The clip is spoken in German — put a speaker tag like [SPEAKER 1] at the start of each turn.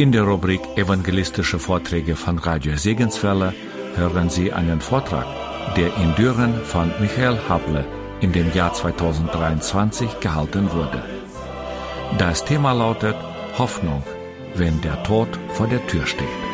[SPEAKER 1] In der Rubrik Evangelistische Vorträge von Radio Segenswelle hören Sie einen Vortrag, der in Düren von Michael Haple in dem Jahr 2023 gehalten wurde. Das Thema lautet Hoffnung, wenn der Tod vor der Tür steht.